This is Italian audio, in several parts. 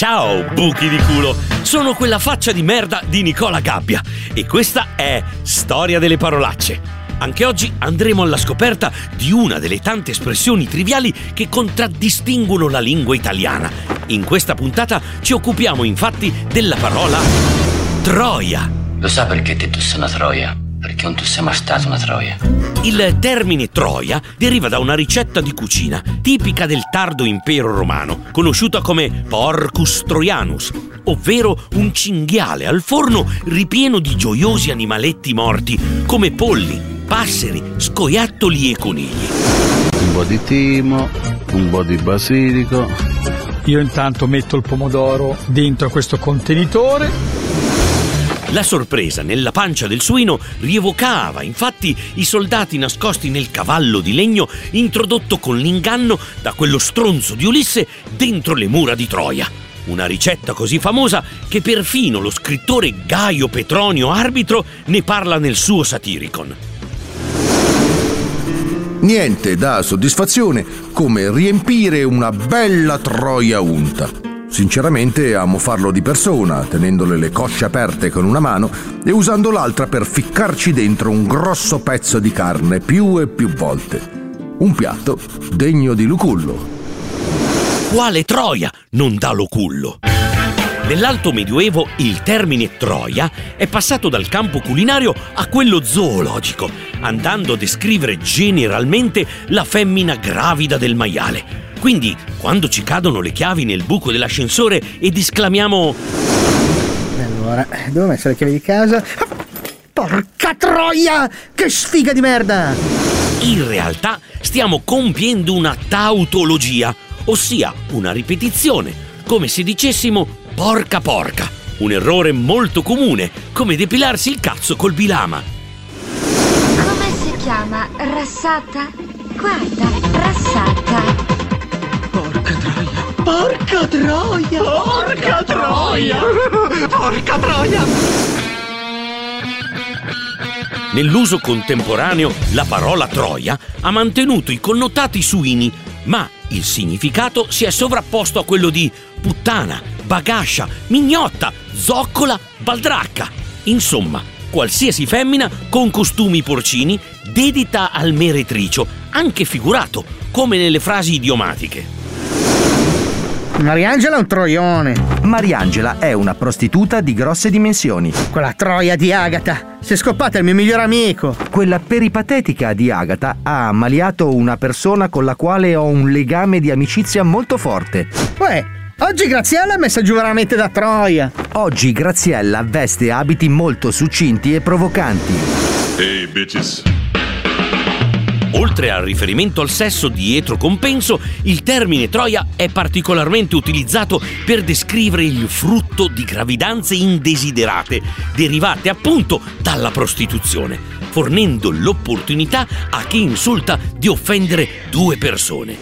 Ciao, buchi di culo! Sono quella faccia di merda di Nicola Gabbia e questa è Storia delle parolacce. Anche oggi andremo alla scoperta di una delle tante espressioni triviali che contraddistinguono la lingua italiana. In questa puntata ci occupiamo infatti della parola troia. Lo sa perché te tu sei una troia? Perché non tu sei mai stata una troia. Il termine troia deriva da una ricetta di cucina tipica del tardo impero romano, conosciuta come porcus troianus, ovvero un cinghiale al forno ripieno di gioiosi animaletti morti come polli, passeri, scoiattoli e conigli. Un po' di timo, un po' di basilico. Io intanto metto il pomodoro dentro questo contenitore. La sorpresa nella pancia del suino rievocava infatti i soldati nascosti nel cavallo di legno introdotto con l'inganno da quello stronzo di Ulisse dentro le mura di Troia. Una ricetta così famosa che perfino lo scrittore Gaio Petronio Arbitro ne parla nel suo Satiricon. Niente dà soddisfazione come riempire una bella troia unta. Sinceramente amo farlo di persona, tenendole le cosce aperte con una mano e usando l'altra per ficcarci dentro un grosso pezzo di carne più e più volte. Un piatto degno di Lucullo. Quale troia non dà Lucullo? Nell'Alto Medioevo il termine troia è passato dal campo culinario a quello zoologico, andando a descrivere generalmente la femmina gravida del maiale. Quindi, quando ci cadono le chiavi nel buco dell'ascensore ed esclamiamo: allora, devo mettere le chiavi di casa? Porca troia! Che sfiga di merda! In realtà stiamo compiendo una tautologia, ossia una ripetizione, come se dicessimo porca porca. Un errore molto comune, come depilarsi il cazzo col bilama. Come si chiama? Rassata? Guarda, rassata. Porca troia! Porca troia! Porca troia! Porca troia! Nell'uso contemporaneo la parola troia ha mantenuto i connotati suini, ma il significato si è sovrapposto a quello di puttana, bagascia, mignotta, zoccola, baldracca. Insomma, qualsiasi femmina con costumi porcini dedita al meretricio, anche figurato, come nelle frasi idiomatiche. Mariangela è un troione. Mariangela è una prostituta di grosse dimensioni. Quella troia di Agata. Si è scoppata il mio migliore amico. Quella peripatetica di Agata ha ammaliato una persona con la quale ho un legame di amicizia molto forte. Uè, oggi Graziella ha messa giù veramente da troia. Oggi Graziella veste abiti molto succinti e provocanti. Hey bitches. Oltre al riferimento al sesso dietro compenso, il termine troia è particolarmente utilizzato per descrivere il frutto di gravidanze indesiderate, derivate appunto dalla prostituzione, fornendo l'opportunità a chi insulta di offendere due persone.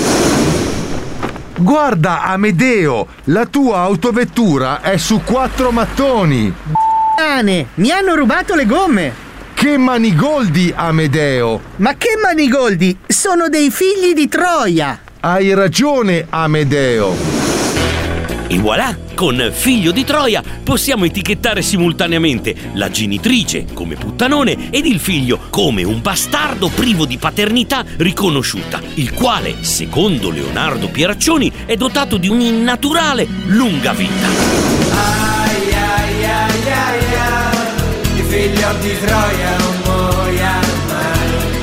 Guarda Amedeo, la tua autovettura è su 4 mattoni. Mi hanno rubato le gomme. Che manigoldi, Amedeo! Ma che manigoldi? Sono dei figli di Troia! Hai ragione, Amedeo! E voilà! Con figlio di Troia possiamo etichettare simultaneamente la genitrice come puttanone ed il figlio come un bastardo privo di paternità riconosciuta, il quale, secondo Leonardo Pieraccioni, è dotato di un'innaturale lunga vita. Ai ai ai ai ai. Figlio di Troia non muoia mai.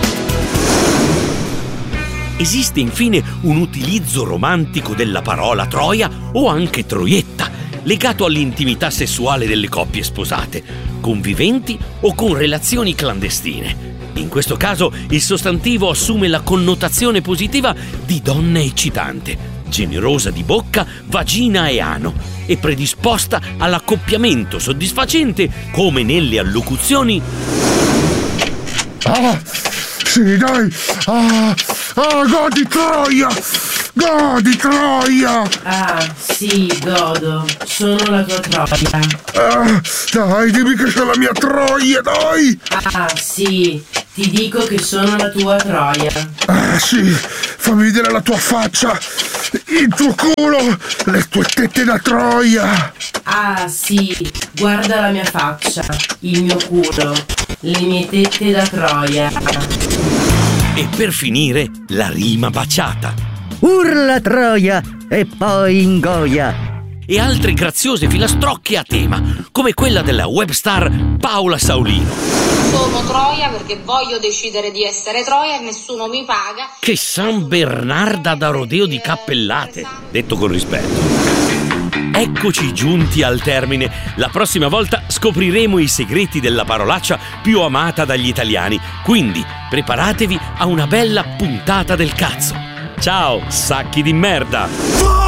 Esiste infine un utilizzo romantico della parola troia o anche troietta, legato all'intimità sessuale delle coppie sposate, conviventi o con relazioni clandestine. In questo caso il sostantivo assume la connotazione positiva di donna eccitante, generosa di bocca, vagina e ano, e predisposta all'accoppiamento soddisfacente come nelle allocuzioni sì dai, godi Troia, Godi, Troia! Ah, sì, godo. Sono la tua Troia. Dai, dimmi che c'è la mia Troia, dai! Ah, sì, ti dico che sono la tua Troia. Ah, sì, fammi vedere la tua faccia, il tuo culo, le tue tette da Troia. Ah, sì, guarda la mia faccia, il mio culo, le mie tette da Troia. E per finire, la rima baciata. Urla Troia e poi ingoia. E altre graziose filastrocche a tema, come quella della webstar Paola Saulino. Sono Troia perché voglio decidere di essere Troia e nessuno mi paga. Che San Bernarda da rodeo di cappellate, detto con rispetto. Eccoci giunti al termine. La prossima volta scopriremo i segreti della parolaccia più amata dagli italiani. Quindi preparatevi a una bella puntata del cazzo. Ciao, sacchi di merda!